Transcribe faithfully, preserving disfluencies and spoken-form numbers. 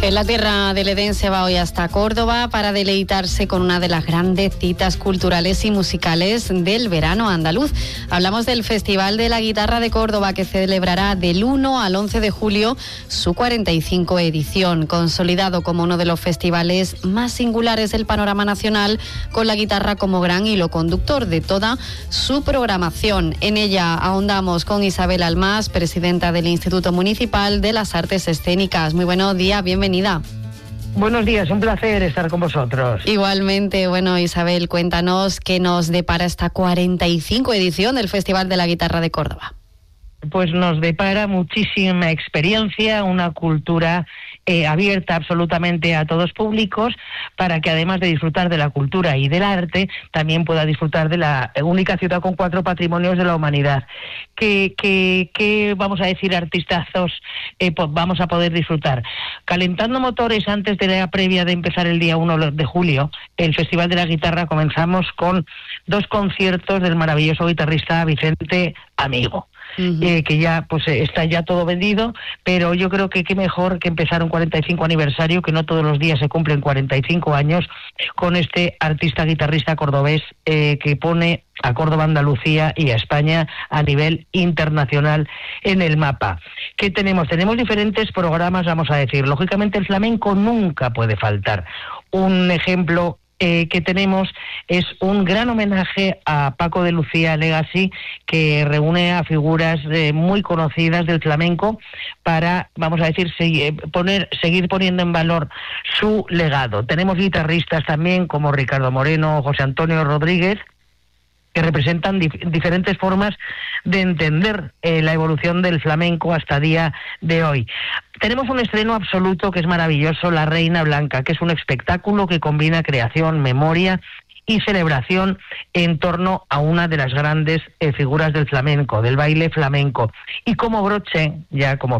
En la tierra del Edén se va hoy hasta Córdoba para deleitarse con una de las grandes citas culturales y musicales del verano andaluz. Hablamos del Festival de la Guitarra de Córdoba, que celebrará del uno al once de julio su cuarenta y cinco edición, consolidado como uno de los festivales más singulares del panorama nacional, con la guitarra como gran hilo conductor de toda su programación. En ella ahondamos con Isabel Almás, presidenta del Instituto Municipal de las Artes Escénicas. Muy buenos días, bienvenida. Buenos días, un placer estar con vosotros. Igualmente. Bueno, Isabel, cuéntanos qué nos depara esta cuarenta y cinco edición del Festival de la Guitarra de Córdoba. Pues nos depara muchísima experiencia, una cultura eh, abierta absolutamente a todos públicos, para que además de disfrutar de la cultura y del arte, también pueda disfrutar de la única ciudad con cuatro patrimonios de la humanidad. ¿Qué, qué, qué vamos a decir, artistazos eh, pues vamos a poder disfrutar? Calentando motores antes de la previa de empezar el día uno de julio, el Festival de la Guitarra, comenzamos con dos conciertos del maravilloso guitarrista Vicente Amigo. Uh-huh. eh, que ya pues está ya todo vendido, pero yo creo que qué mejor que empezar un cuarenta y cinco aniversario, que no todos los días se cumplen cuarenta y cinco años, con este artista guitarrista cordobés eh, que pone a Córdoba, Andalucía y a España a nivel internacional en el mapa. ¿Qué tenemos? Tenemos diferentes programas, vamos a decir. Lógicamente el flamenco nunca puede faltar. Un ejemplo Eh, que tenemos es un gran homenaje a Paco de Lucía Legacy, que reúne a figuras eh, muy conocidas del flamenco para, vamos a decir, seguir, poner, seguir poniendo en valor su legado. Tenemos guitarristas también como Ricardo Moreno, José Antonio Rodríguez, que representan dif- diferentes formas de entender eh, la evolución del flamenco hasta día de hoy. Tenemos un estreno absoluto que es maravilloso, La Reina Blanca, que es un espectáculo que combina creación, memoria y celebración en torno a una de las grandes eh, figuras del flamenco, del baile flamenco. Y como broche, ya como